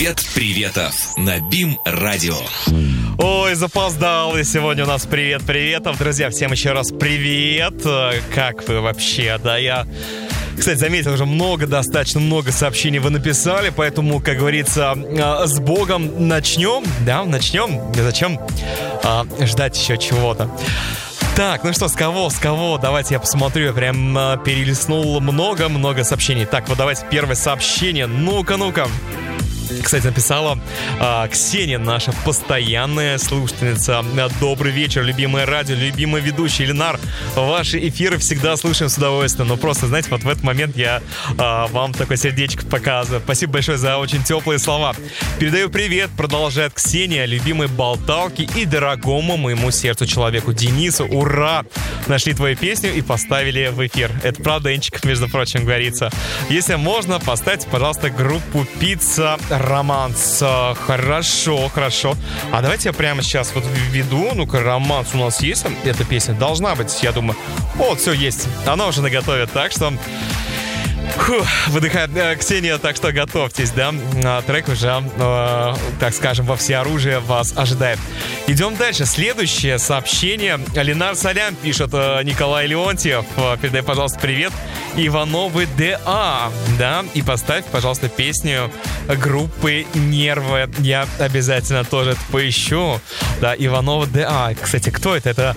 Привет приветов на БИМ-радио. Ой, запоздал, и сегодня у нас привет приветов. Друзья, всем еще раз привет. Как вы вообще? Да, я, кстати, заметил, уже достаточно много сообщений вы написали, поэтому, как говорится, с Богом начнем. Да, начнем. Зачем ждать еще чего-то? Так, ну что, с кого? Давайте я посмотрю, я прям перелистнул много сообщений. Так, вот давайте первое сообщение. Ну-ка. Кстати, написала Ксения, наша постоянная слушательница. Добрый вечер, любимое радио, любимый ведущий Ленар. Ваши эфиры всегда слушаем с удовольствием. Но просто, знаете, вот в этот момент я вам такое сердечко показываю. Спасибо большое за очень теплые слова. Передаю привет, продолжает Ксения, любимой болталки и дорогому моему сердцу человеку Денису. Ура! Нашли твою песню и поставили в эфир. Это правда, Энчик, между прочим, говорится. Если можно, поставьте, пожалуйста, группу «Пицца Романс». Хорошо. А давайте я прямо сейчас вот введу. Ну-ка, «Романс» у нас есть? Эта песня должна быть, я думаю. Вот, все есть. Она уже наготове, так что... Выдыхает Ксения, так что готовьтесь, да? Трек уже, так скажем, во всеоружие вас ожидает. Идем дальше. Следующее сообщение. Ленар Салям пишет, Николай Леонтьев. Передай, пожалуйста, привет. Ивановы ДА, да? И поставь, пожалуйста, песню группы «Нервы». Я обязательно тоже это поищу. Да, Ивановы ДА. Кстати, кто это? Это,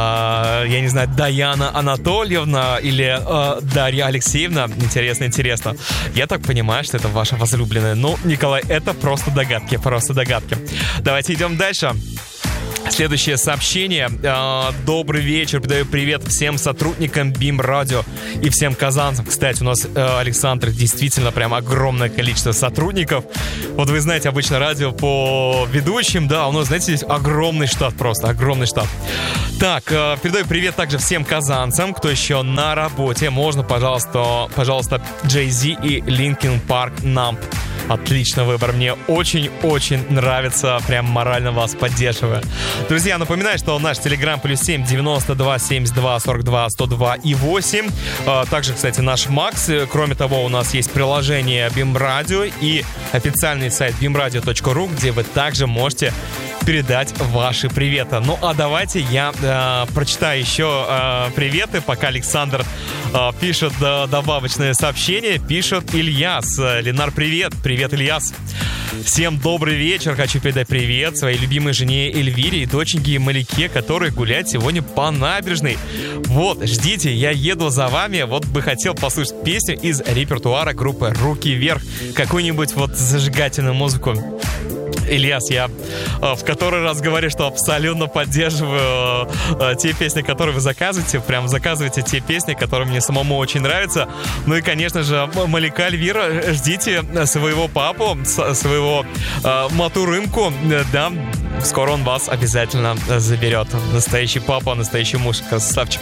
я не знаю, Даяна Анатольевна или Дарья Алексеевна? Интересно. Я так понимаю, что это ваша возлюбленная. Ну, Николай, это просто догадки. Давайте идем дальше. Следующее сообщение. Добрый вечер, передаю привет всем сотрудникам БИМ-радио и всем казанцам. Кстати, у нас, Александр, действительно прям огромное количество сотрудников. Вот вы знаете, обычно радио по ведущим, да, у нас, знаете, здесь огромный штат, просто огромный штат. Так, передаю привет также всем казанцам, кто еще на работе. Можно, пожалуйста, Jay-Z и Linkin Park Numb. Отличный выбор, мне очень нравится, прям морально вас поддерживаю. Друзья, напоминаю, что наш телеграм +7 92 72 42 102 и 8. Также, кстати, наш Макс. Кроме того, у нас есть приложение BIM-радио и официальный сайт bimradio.ru, где вы также можете передать ваши приветы. Ну, а давайте я прочитаю еще приветы, пока Александр пишет добавочное сообщение. Пишет Ильяс. Ленар, привет, Ильяс. Всем добрый вечер. Хочу передать привет своей любимой жене Эльвире и доченьке Малике, которые гуляют сегодня по набережной. Вот, ждите, я еду за вами. Вот бы хотел послушать песню из репертуара группы «Руки вверх». Какую-нибудь вот зажигательную музыку. Ильяс, я в который раз говорю, что абсолютно поддерживаю те песни, которые вы заказываете. Прям заказывайте те песни, которые мне самому очень нравятся. Ну и, конечно же, Малика, Эльвира, ждите своего папу, своего Матурымку, да, скоро он вас обязательно заберет. Настоящий папа, настоящий муж, красавчик.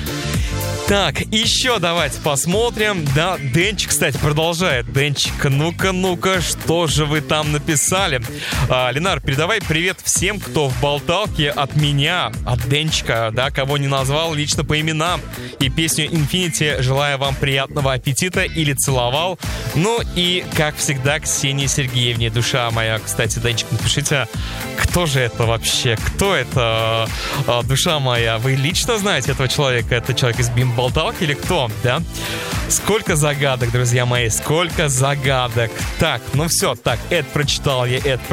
Так, еще давайте посмотрим. Да, Денчик, кстати, продолжает. Денчик, ну-ка, что же вы там написали? Ленар, передавай привет всем, кто в болталке от меня, от Денчика, да, кого не назвал лично по именам. И песню Infinity «Желаю вам приятного аппетита» или «Целовал». Ну и, как всегда, Ксении Сергеевне, душа моя. Кстати, Денчик, напишите, кто же это вообще? Кто это, душа моя? Вы лично знаете этого человека? Это человек из BIM-болталки или кто? Да? Сколько загадок, друзья мои, сколько загадок. Так, ну все, так, это прочитал.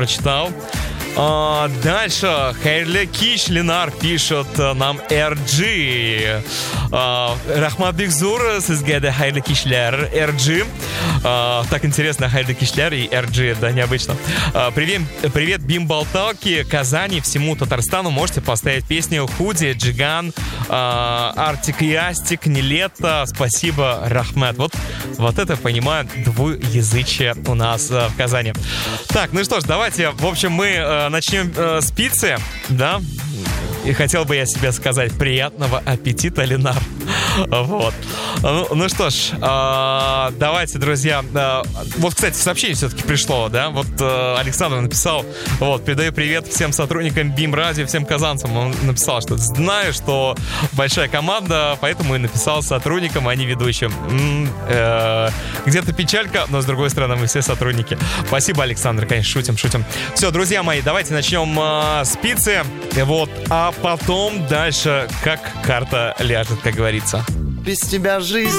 Дальше Хайрле Киш Ленар пишет нам RG. Рахмат Бигзур, сизгеде Хайрле Кишлер RG. Так интересно, Хайрле Кишлер и RG, да, необычно. Привет, BIM-болталки, Казани, всему Татарстану. Можете поставить песню Худи, Джиган, Артик и Астик, Нилетто. Спасибо, Рахмат. Вот это, понимаю, двуязычие у нас в Казани. Так, ну что ж, давайте, в общем, мы начнем с пиццы, да? И хотел бы я себе сказать приятного аппетита, Ленар. Вот. Ну что ж, давайте, друзья. Вот, кстати, сообщение все-таки пришло, да? Вот Александр написал, вот, передаю привет всем сотрудникам BIM Radio, всем казанцам. Он написал, что знаю, что большая команда, поэтому и написал сотрудникам, а не ведущим. Где-то печалька, но с другой стороны мы все сотрудники. Спасибо, Александр, конечно, шутим. Все, друзья мои, давайте начнем с пиццы. Вот, а потом дальше как карта ляжет, как говорится. Без тебя жизнь